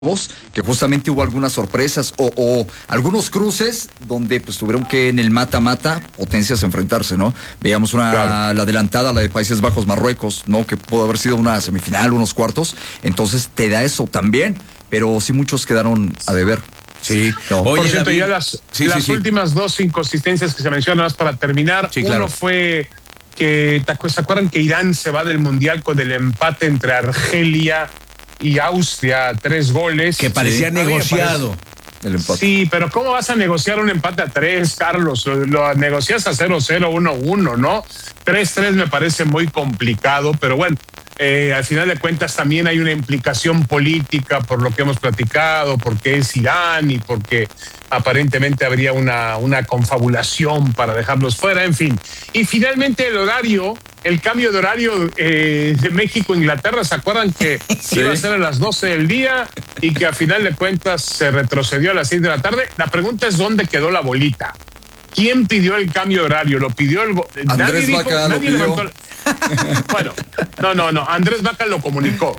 que justamente hubo algunas sorpresas o algunos cruces donde pues tuvieron que en el mata-mata potencias enfrentarse, ¿no? Veíamos la adelantada, la de Países Bajos, Marruecos, ¿no? Que pudo haber sido una semifinal, unos cuartos, entonces te da eso también, pero sí muchos quedaron a deber. Sí. No. Oye, por cierto, David, ya las últimas dos inconsistencias que se mencionan, más para terminar. Sí, claro. Uno fue que, ¿se acuerdan que Irán se va del Mundial con el empate entre Argelia y Austria, 3 goles? Que parecía negociado. El empate. Sí, pero ¿cómo vas a negociar un empate a 3, Carlos? Lo negocias a 0-0, 1-1, ¿no? 3-3 me parece muy complicado, pero bueno, al final de cuentas también hay una implicación política por lo que hemos platicado, porque es Irán y porque aparentemente habría una confabulación para dejarlos fuera, en fin. Y finalmente el cambio de horario de México a Inglaterra, ¿se acuerdan que iba a ser a las 12 del día y que a final de cuentas se retrocedió a las 6 de la tarde? La pregunta es ¿dónde quedó la bolita? ¿Quién pidió el cambio de horario? ¿Lo pidió Andrés Vaca lo pidió. Bueno, no, Andrés Vaca lo comunicó.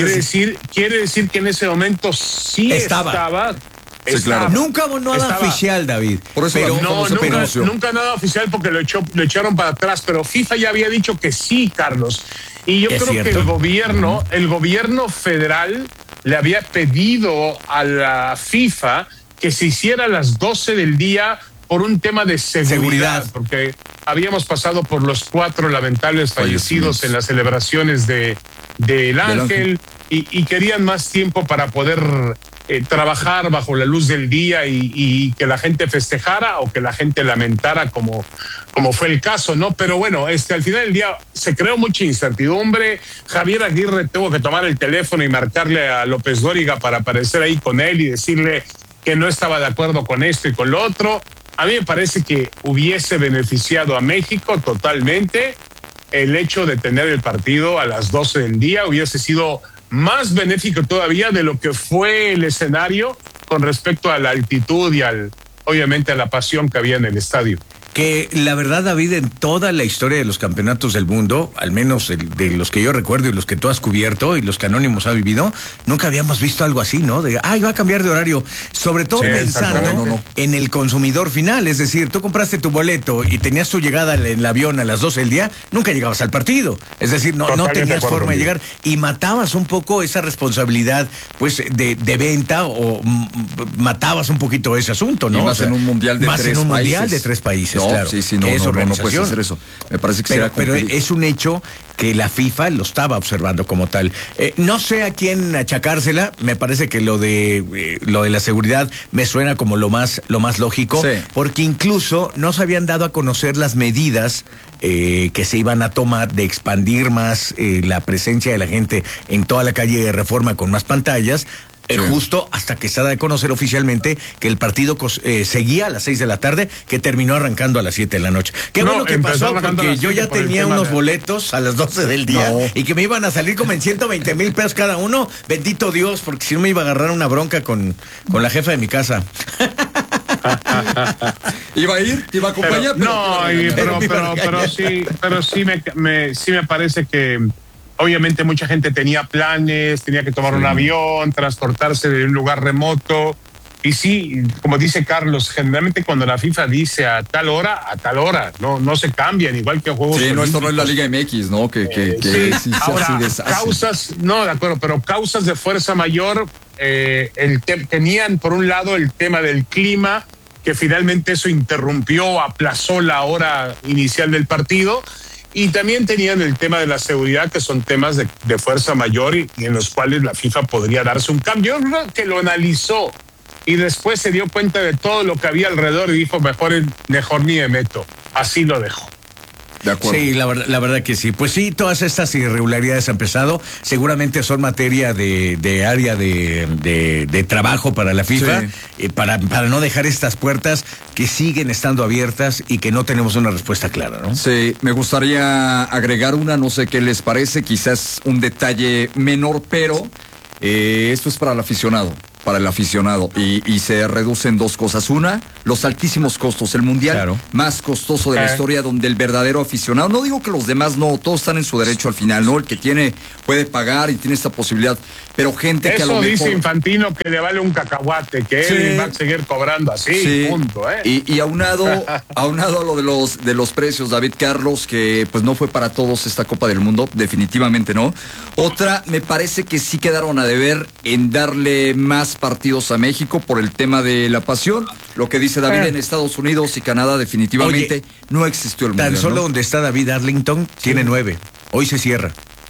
Quiere decir que en ese momento sí estaba. Sí, claro. Nunca hubo nada oficial, David. Por eso nunca nada oficial porque lo echaron para atrás, pero FIFA ya había dicho que sí, Carlos. Y yo creo que el gobierno federal le había pedido a la FIFA que se hiciera a las 12 del día por un tema de seguridad. Porque habíamos pasado por los 4 lamentables fallecidos en las celebraciones del Ángel y querían más tiempo para poder trabajar bajo la luz del día y que la gente festejara o que la gente lamentara como fue el caso, ¿no? Pero bueno, al final del día se creó mucha incertidumbre. Javier Aguirre tuvo que tomar el teléfono y marcarle a López Dóriga para aparecer ahí con él y decirle que no estaba de acuerdo con esto y con lo otro. A mí me parece que hubiese beneficiado a México totalmente el hecho de tener el partido a las 12 del día, hubiese sido más benéfico todavía de lo que fue el escenario con respecto a la altitud y obviamente a la pasión que había en el estadio. Que la verdad, David, en toda la historia de los campeonatos del mundo, al menos de los que yo recuerdo y los que tú has cubierto y los que Anónimos ha vivido, nunca habíamos visto algo así, ¿no? Va a cambiar de horario, sobre todo pensando en el consumidor final, es decir, tú compraste tu boleto y tenías tu llegada en el avión a las 12 del día, nunca llegabas al partido, es decir, no tenías forma de llegar y matabas un poco esa responsabilidad, pues, de venta o matabas un poquito ese asunto, ¿no? Y más en un mundial de 3 países. No, claro, no puedes hacer eso. Me parece que pero es un hecho que la FIFA lo estaba observando como tal. No sé a quién achacársela. Me parece que lo de la seguridad me suena como lo más lógico, porque incluso no se habían dado a conocer las medidas que se iban a tomar de expandir más la presencia de la gente en toda la calle de Reforma con más pantallas. Justo hasta que se da de conocer oficialmente que el partido seguía a las 6 de la tarde, que terminó arrancando a las 7 de la noche. Qué bueno que pasó, porque yo ya tenía unos boletos a las 12 del día y que me iban a salir como en 120,000 pesos cada uno. Bendito Dios, porque si no me iba a agarrar una bronca con la jefa de mi casa. ¿Iba a ir? ¿Iba a acompañar? Pero sí me parece que obviamente mucha gente tenía planes, tenía que tomar un avión, transportarse de un lugar remoto. Y sí, como dice Carlos, generalmente cuando la FIFA dice a tal hora, no se cambian, igual que juegos. Sí, no, esto no es la Liga MX, ¿no? Ahora, causas de fuerza mayor, tenían por un lado el tema del clima, que finalmente eso interrumpió, aplazó la hora inicial del partido. Y también tenían el tema de la seguridad, que son temas de fuerza mayor y en los cuales la FIFA podría darse un cambio. Yo creo que lo analizó y después se dio cuenta de todo lo que había alrededor y dijo, mejor ni me meto. Así lo dejo. De acuerdo. Sí, la verdad que sí. Pues sí, todas estas irregularidades han empezado. Seguramente son materia de área de trabajo para la FIFA, para no dejar estas puertas que siguen estando abiertas y que no tenemos una respuesta clara, ¿no? Sí, me gustaría agregar una, no sé qué les parece, quizás un detalle menor, pero esto es para el aficionado. para el aficionado y se reducen dos cosas. Una, los altísimos costos. El mundial más costoso de la historia, donde el verdadero aficionado, no digo que los demás no, todos están en su derecho al final, ¿no? El que tiene puede pagar y tiene esta posibilidad, pero gente eso que a lo mejor... Eso dice Infantino, que le vale un cacahuate, que él va a seguir cobrando así, punto, ¿eh? Y aunado a lo de los precios, David Carlos, que pues no fue para todos esta Copa del Mundo, definitivamente no. Otra, me parece que sí quedaron a deber en darle más partidos a México por el tema de la pasión. Lo que dice David, en Estados Unidos y Canadá definitivamente no existió el mundial. Tan solo donde está David Arlington tiene 9. Hoy se cierra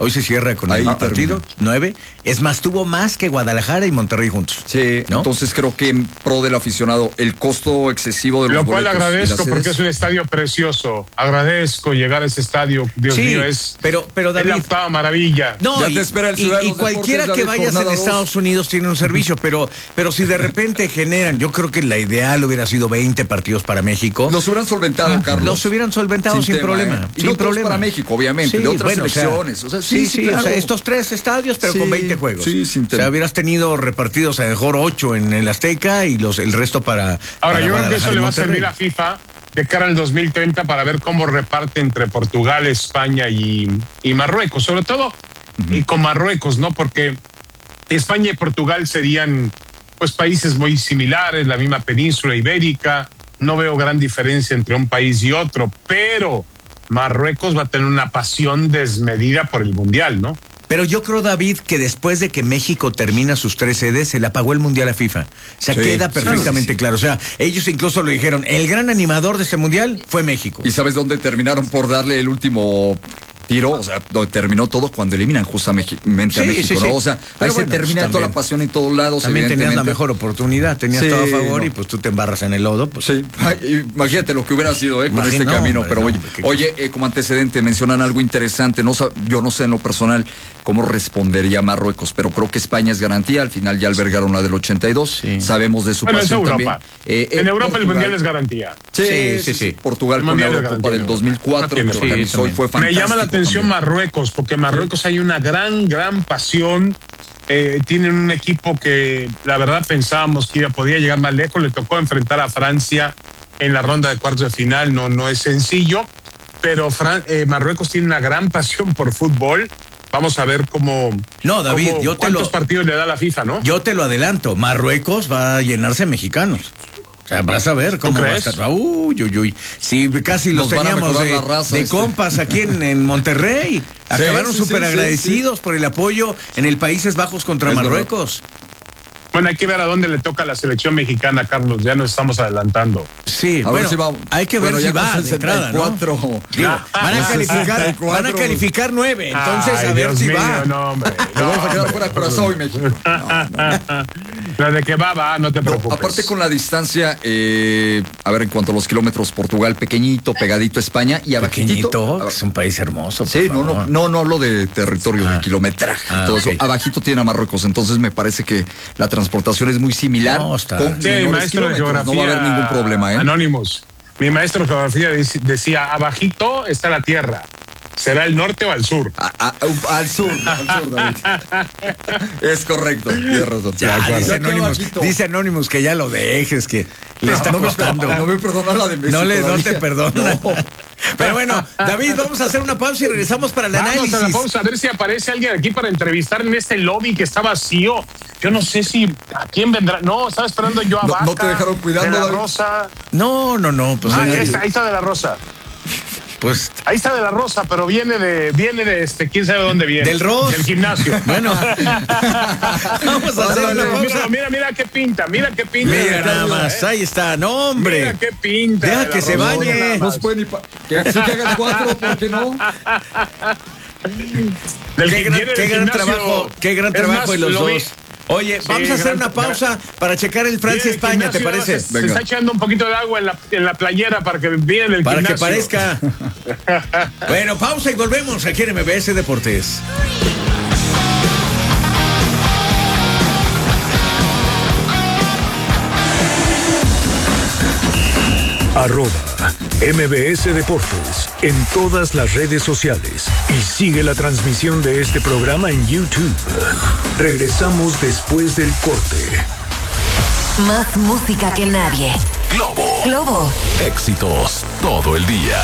con el partido, 9. Es más, tuvo más que Guadalajara y Monterrey juntos. Sí, ¿no? Entonces creo que en pro del aficionado, el costo excesivo de los boletos. Lo cual agradezco porque es un estadio precioso. Agradezco llegar a ese estadio. Dios mío, pero David, es la octava maravilla. No, ya te espera el y cualquiera que vayas en Estados Unidos tiene un servicio, pero si de repente generan, yo creo que la ideal hubiera sido 20 partidos para México. Los hubieran solventado, Carlos. Los hubieran solventado sin problema. Y sin problema para México, obviamente, de otras selecciones. Sí, claro. O sea, estos 3 estadios, pero con 20 juegos. Sí, o sea, hubieras tenido repartidos a lo mejor 8 en el Azteca y el resto para... Ahora, yo creo que eso le va a servir a FIFA de cara al 2030 para ver cómo reparte entre Portugal, España y Marruecos. Sobre todo y con Marruecos, ¿no? Porque España y Portugal serían pues países muy similares, la misma península ibérica. No veo gran diferencia entre un país y otro, pero Marruecos va a tener una pasión desmedida por el Mundial, ¿no? Pero yo creo, David, que después de que México termina sus 3 sedes, se le apagó el Mundial a FIFA. O sea, queda perfectamente claro. O sea, ellos incluso lo dijeron, el gran animador de este Mundial fue México. ¿Y sabes dónde terminaron por darle el último tiro? O sea, donde terminó todo cuando eliminan justamente a México, ¿no? O sea, ahí se termina toda la pasión en todos lados. También tenías la mejor oportunidad, tenías todo a favor y pues tú te embarras en el lodo. Pues. Sí, imagínate lo que hubiera sido con este camino. Pero oye, como antecedente mencionan algo interesante, yo no sé en lo personal cómo respondería Marruecos, pero creo que España es garantía. Al final ya albergaron la del 82. Sabemos de su pasión también. En Europa el Mundial es garantía. Sí. Portugal con la Eurocopa del 2004 que organizó y fue fantástico. Me llama la atención Marruecos, porque Marruecos hay una gran pasión. Tienen un equipo que la verdad pensábamos que podía llegar más lejos. Le tocó enfrentar a Francia en la ronda de cuartos de final. No es sencillo, pero Marruecos tiene una gran pasión por fútbol. Vamos a ver cómo... No, David, ¿cuántos partidos le da la FIFA, no? Yo te lo adelanto. Marruecos va a llenarse de mexicanos. O sea, vas a ver cómo va a estar. Uy. Sí, casi los teníamos de compas aquí en Monterrey. Acabaron súper agradecidos por el apoyo en el Países Bajos contra Marruecos. Bueno, hay que ver a dónde le toca a la selección mexicana, Carlos. Ya nos estamos adelantando. Sí, hay que ver si va de entrada, ¿no? Van a calificar 9, entonces a ver si va. No, hombre. Vamos a quedar fuera de corazón, México. Lo de que va, no te preocupes. Aparte con la distancia, a ver, en cuanto a los kilómetros, Portugal pequeñito, pegadito a España y abajito. Es un país hermoso. Sí, no hablo de territorio, de kilometraje. Todo eso. Abajito tiene a Marruecos, entonces me parece que la transportación es muy similar. Mi maestro de geografía. No va a haber ningún problema, Anónimos. Mi maestro de geografía decía, abajito está la tierra. ¿Será el norte o al sur? Al sur, David. Es correcto, tienes razón. Dice Anónimos que ya lo dejes, que le está costando. No me perdona la de México. No te perdona. Pero bueno, David, vamos a hacer una pausa y regresamos para el análisis. Vamos a la pausa, a ver si aparece alguien aquí para entrevistar en este lobby que está vacío. Yo no sé si a quién vendrá. No, estaba esperando yo a Vaca. ¿No te dejaron cuidando, de la David? Rosa? No. Pues ahí está de la Rosa. Pues ahí está de la Rosa, pero viene de quién sabe dónde viene. Del Ross. Del gimnasio. Bueno. Vamos a hacer una pausa. Mira qué pinta. Mira nada más, ahí está, no hombre. Mira qué pinta. Deja que se bañe. No se puede ni que hagan 4, ¿por qué no? Qué gran trabajo de los dos. Oye, vamos a hacer una pausa para checar el Francia-España, ¿te parece? Se está echando un poquito de agua en la playera para que viene el para gimnasio. Que parezca. Bueno, pausa y volvemos aquí en MBS Deportes. @MBS Deportes en todas las redes sociales y sigue la transmisión de este programa en YouTube. Regresamos después del corte. Más música que nadie. Globo. Éxitos todo el día.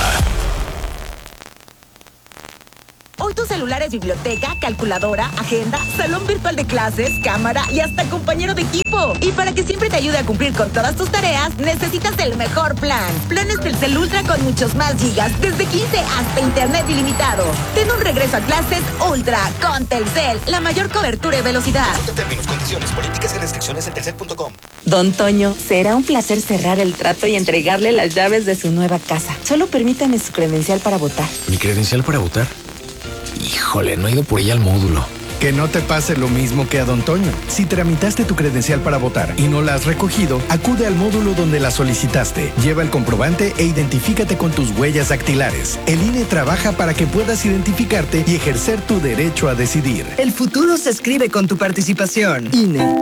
Hoy tu celular es biblioteca, calculadora, agenda, salón virtual de clases, cámara y hasta compañero de equipo. Y para que siempre te ayude a cumplir con todas tus tareas, necesitas el mejor plan. Planes Telcel Ultra con muchos más gigas, desde 15 hasta internet ilimitado. Ten un regreso a clases Ultra con Telcel, la mayor cobertura y velocidad. Términos, condiciones, políticas y restricciones en telcel.com. Don Toño, será un placer cerrar el trato y entregarle las llaves de su nueva casa. Solo permítame su credencial para votar. ¿Mi credencial para votar? Híjole, no he ido por ella al módulo. Que no te pase lo mismo que a Don Toño. Si tramitaste tu credencial para votar y no la has recogido, acude al módulo donde la solicitaste. Lleva el comprobante e identifícate con tus huellas dactilares. El INE trabaja para que puedas identificarte y ejercer tu derecho a decidir. El futuro se escribe con tu participación. INE.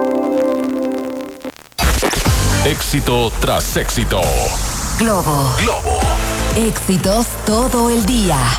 Éxito tras éxito. Globo. Éxitos todo el día.